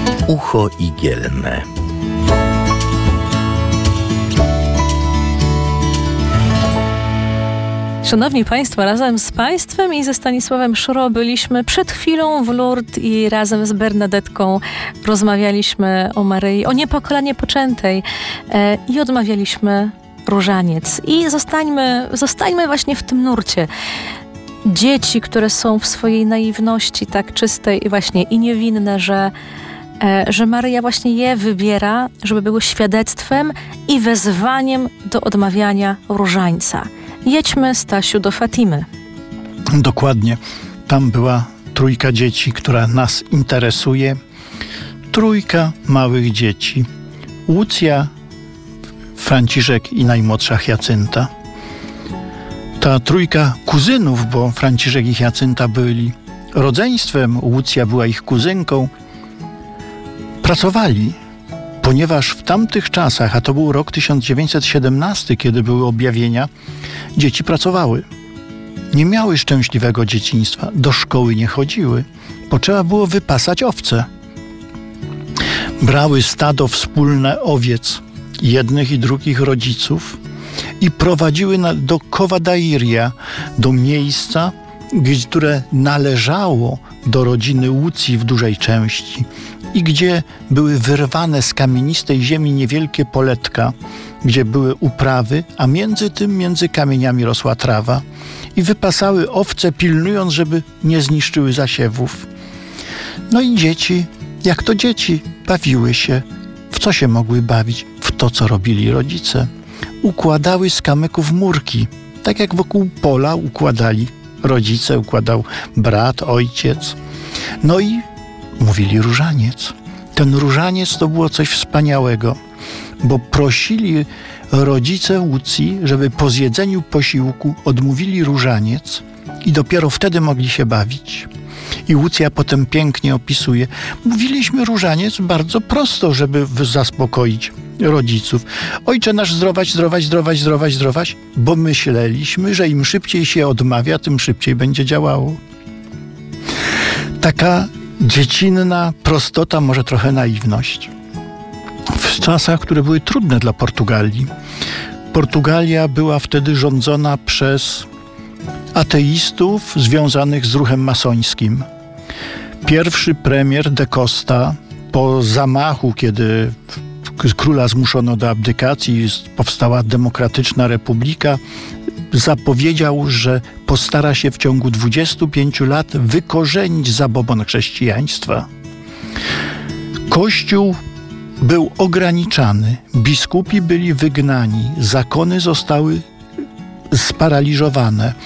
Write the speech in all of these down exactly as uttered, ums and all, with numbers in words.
Ucho igielne. Szanowni Państwo, razem z Państwem i ze Stanisławem Szuro byliśmy przed chwilą w Lourdes i razem z Bernadetką rozmawialiśmy o Maryi, o niepokalanie poczętej e, i odmawialiśmy różaniec. I zostańmy, zostańmy właśnie w tym nurcie. Dzieci, które są w swojej naiwności tak czystej i właśnie i niewinne, że, e, że Maryja właśnie je wybiera, żeby były świadectwem i wezwaniem do odmawiania różańca. Jedźmy, Stasiu, do Fatimy. Dokładnie. Tam była trójka dzieci, która nas interesuje. Trójka małych dzieci. Łucja, Franciszek i najmłodsza Hiacynta. Ta trójka kuzynów, bo Franciszek i Hiacynta byli rodzeństwem, Łucja była ich kuzynką, pracowali, ponieważ w tamtych czasach, a to był rok tysiąc dziewięćset siedemnasty, kiedy były objawienia, dzieci pracowały. Nie miały szczęśliwego dzieciństwa, do szkoły nie chodziły, bo trzeba było wypasać owce. Brały stado wspólne owiec jednych i drugich rodziców i prowadziły na, do Covadairia, do miejsca, które należało do rodziny Łucji w dużej części i gdzie były wyrwane z kamienistej ziemi niewielkie poletka, gdzie były uprawy, a między tym, między kamieniami rosła trawa i wypasały owce, pilnując, żeby nie zniszczyły zasiewów. No i dzieci, jak to dzieci, bawiły się. W co się mogły bawić? W to, co robili rodzice. Układały z kamyków murki, tak jak wokół pola układali rodzice, układał brat, ojciec. No i mówili różaniec. Ten różaniec to było coś wspaniałego, bo prosili rodzice Łucji, żeby po zjedzeniu posiłku odmówili różaniec i dopiero wtedy mogli się bawić. I Łucja potem pięknie opisuje. Mówiliśmy różaniec bardzo prosto, żeby zaspokoić rodziców. Ojcze nasz, zdrować, zdrować, zdrować, zdrować, zdrować, bo myśleliśmy, że im szybciej się odmawia, tym szybciej będzie działało. Taka dziecinna prostota, może trochę naiwność. W czasach, które były trudne dla Portugalii. Portugalia była wtedy rządzona przez ateistów związanych z ruchem masońskim. Pierwszy premier de Costa po zamachu, kiedy króla zmuszono do abdykacji, powstała demokratyczna republika, zapowiedział, że postara się w ciągu dwudziestu pięciu lat wykorzenić zabobon chrześcijaństwa. Kościół był ograniczany, biskupi byli wygnani, zakony zostały sparaliżowane,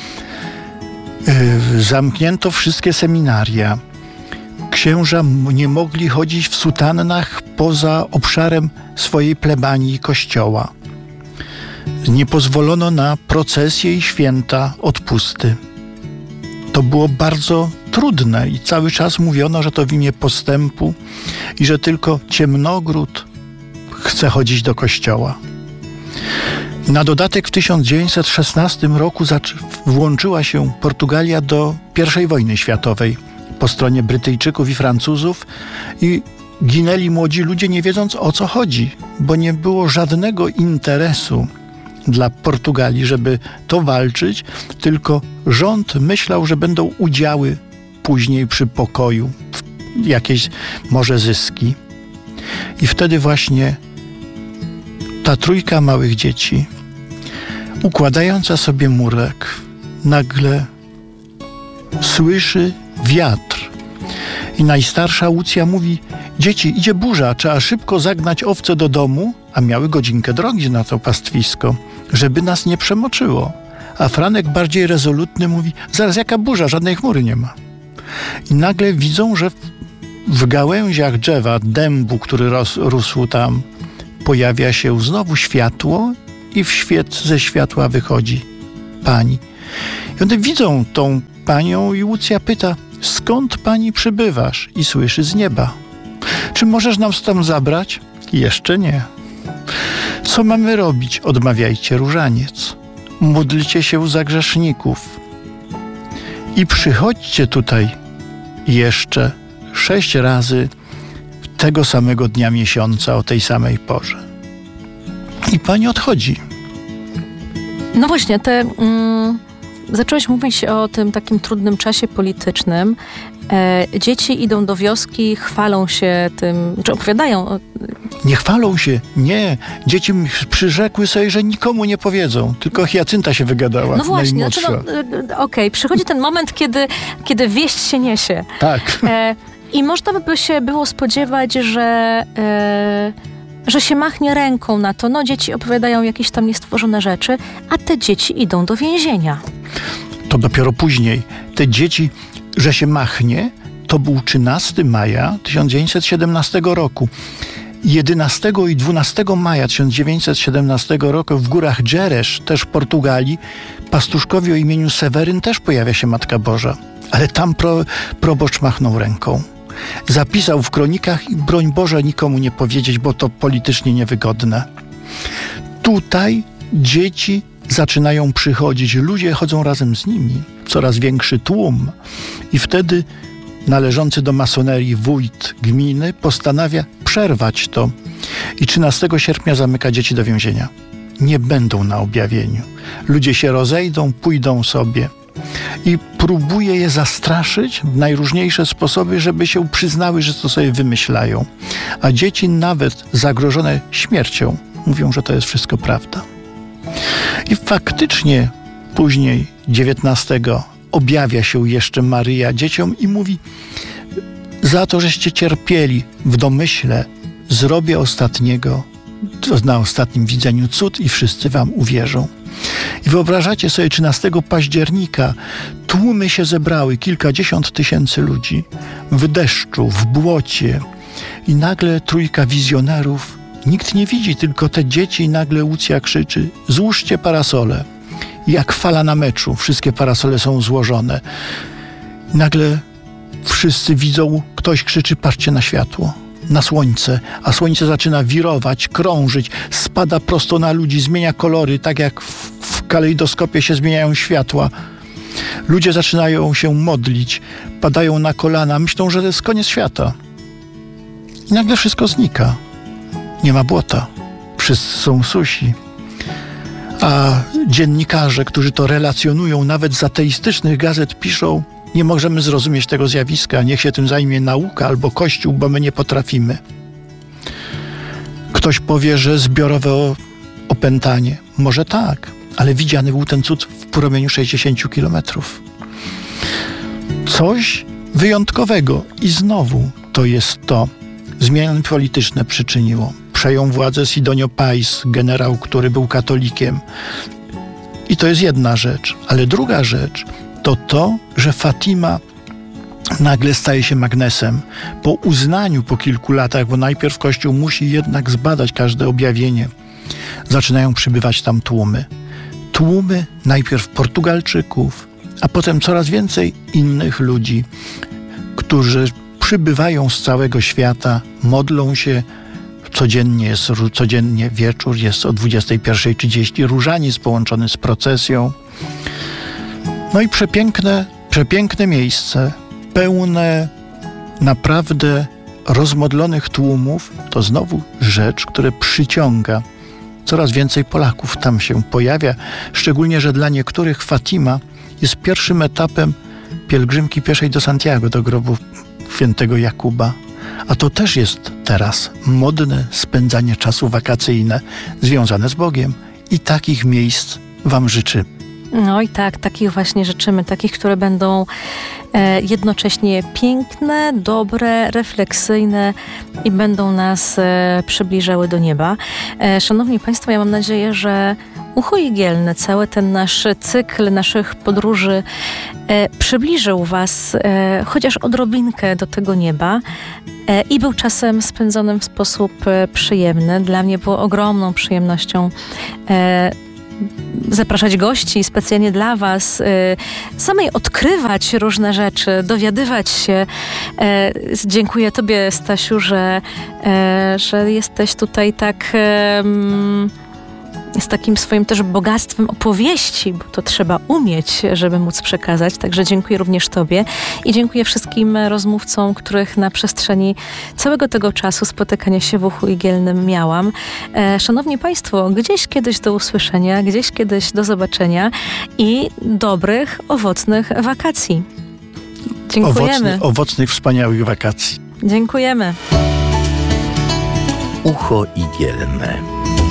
zamknięto wszystkie seminaria. Księża nie mogli chodzić w sutannach poza obszarem swojej plebanii i kościoła. Nie pozwolono na procesje i święta odpusty. To było bardzo trudne i cały czas mówiono, że to w imię postępu i że tylko ciemnogród chce chodzić do kościoła. Na dodatek w tysiąc dziewięćset szesnastym roku włączyła się Portugalia do pierwszej wojny światowej po stronie Brytyjczyków i Francuzów i ginęli młodzi ludzie, nie wiedząc, o co chodzi, bo nie było żadnego interesu dla Portugalii, żeby to walczyć, tylko rząd myślał, że będą udziały później przy pokoju, jakieś może zyski. I wtedy właśnie ta trójka małych dzieci, układająca sobie murek, nagle słyszy wiatr. I najstarsza Łucja mówi: dzieci, idzie burza, trzeba szybko zagnać owce do domu, a miały godzinkę drogi na to pastwisko, żeby nas nie przemoczyło. A Franek bardziej rezolutny mówi: zaraz, jaka burza, żadnej chmury nie ma. I nagle widzą, że w gałęziach drzewa, dębu, który ros, rósł tam, pojawia się znowu światło i w świec ze światła wychodzi pani. I one widzą tą panią i Łucja pyta: skąd pani przybywasz? I słyszy z nieba: czy możesz nam tam zabrać? Jeszcze nie. Co mamy robić? Odmawiajcie różaniec. Módlcie się za grzeszników. I przychodźcie tutaj jeszcze sześć razy tego samego dnia miesiąca o tej samej porze. I pani odchodzi. No właśnie, te... Mm, zacząłeś mówić o tym takim trudnym czasie politycznym. E, dzieci idą do wioski, chwalą się tym, czy opowiadają. O... Nie chwalą się, nie. Dzieci przyrzekły sobie, że nikomu nie powiedzą. Tylko Hiacynta się wygadała. No właśnie, najmłodsza. znaczy no, okej, okay. Przychodzi ten moment, kiedy, kiedy wieść się niesie. Tak. E, I można by się było spodziewać, że... E, że się machnie ręką na to. No, dzieci opowiadają jakieś tam niestworzone rzeczy, a te dzieci idą do więzienia. To dopiero później. Te dzieci, że się machnie, to był trzynastego maja tysiąc dziewięćset siedemnastego roku. jedenastego i dwunastego maja tysiąc dziewięćset siedemnastego roku w górach Dżeresz, też w Portugalii, pastuszkowi o imieniu Seweryn też pojawia się Matka Boża. Ale tam pro, proboszcz machnął ręką. Zapisał w kronikach i broń Boże nikomu nie powiedzieć, bo to politycznie niewygodne. Tutaj dzieci zaczynają przychodzić, ludzie chodzą razem z nimi, coraz większy tłum i wtedy należący do masonerii wójt gminy postanawia przerwać to i trzynastego sierpnia zamyka dzieci do więzienia. Nie będą na objawieniu. Ludzie się rozejdą, pójdą sobie. I próbuje je zastraszyć w najróżniejsze sposoby, żeby się przyznały, że to sobie wymyślają. A dzieci nawet zagrożone śmiercią mówią, że to jest wszystko prawda. I faktycznie później, dziewiętnastego, objawia się jeszcze Maryja dzieciom i mówi: za to, żeście cierpieli w domyśle, zrobię ostatniego, na ostatnim widzeniu cud i wszyscy wam uwierzą. I wyobrażacie sobie, trzynastego października tłumy się zebrały, kilkadziesiąt tysięcy ludzi, w deszczu, w błocie i nagle trójka wizjonerów, nikt nie widzi, tylko te dzieci, i nagle Łucja krzyczy: złóżcie parasole. Jak fala na meczu, wszystkie parasole są złożone. I nagle wszyscy widzą, ktoś krzyczy: patrzcie na światło, na słońce, a słońce zaczyna wirować, krążyć, spada prosto na ludzi, zmienia kolory, tak jak w, w kalejdoskopie się zmieniają światła. Ludzie zaczynają się modlić, padają na kolana, myślą, że to jest koniec świata. I nagle wszystko znika. Nie ma błota. Wszyscy są susi. A dziennikarze, którzy to relacjonują, nawet z ateistycznych gazet piszą: nie możemy zrozumieć tego zjawiska, niech się tym zajmie nauka albo Kościół, bo my nie potrafimy. Ktoś powie, że zbiorowe opętanie. Może tak, ale widziany był ten cud w promieniu sześćdziesięciu kilometrów. Coś wyjątkowego. I znowu to jest to. Zmiany polityczne przyczyniło. Przejął władzę Sidonio Pais, generał, który był katolikiem. I to jest jedna rzecz. Ale druga rzecz to to, że Fatima nagle staje się magnesem. Po uznaniu po kilku latach, bo najpierw Kościół musi jednak zbadać każde objawienie, zaczynają przybywać tam tłumy. Tłumy najpierw Portugalczyków, a potem coraz więcej innych ludzi, którzy przybywają z całego świata, modlą się. Codziennie jest, codziennie wieczór jest o dwudziestej pierwszej trzydzieści różaniec połączony z procesją. No i przepiękne, przepiękne miejsce, pełne naprawdę rozmodlonych tłumów. To znowu rzecz, która przyciąga. Coraz więcej Polaków tam się pojawia, szczególnie, że dla niektórych Fatima jest pierwszym etapem pielgrzymki pieszej do Santiago, do grobu świętego Jakuba. A to też jest teraz modne spędzanie czasu wakacyjne związane z Bogiem. I takich miejsc wam życzę. No i tak, takich właśnie życzymy, takich, które będą e, jednocześnie piękne, dobre, refleksyjne i będą nas e, przybliżały do nieba. E, szanowni Państwo, ja mam nadzieję, że Ucho Igielne, cały ten nasz cykl naszych podróży e, przybliżył Was e, chociaż odrobinkę do tego nieba e, i był czasem spędzonym w sposób e, przyjemny. Dla mnie było ogromną przyjemnością e, zapraszać gości specjalnie dla Was, y, samej odkrywać różne rzeczy, dowiadywać się. E, dziękuję Tobie, Stasiu, że, e, że jesteś tutaj tak... E, z takim swoim też bogactwem opowieści, bo to trzeba umieć, żeby móc przekazać. Także dziękuję również Tobie i dziękuję wszystkim rozmówcom, których na przestrzeni całego tego czasu spotykania się w Uchu Igielnym miałam. E, szanowni Państwo, gdzieś kiedyś do usłyszenia, gdzieś kiedyś do zobaczenia i dobrych, owocnych wakacji. Dziękujemy. Owocnych, owocnych, wspaniałych wakacji. Dziękujemy. Ucho Igielne.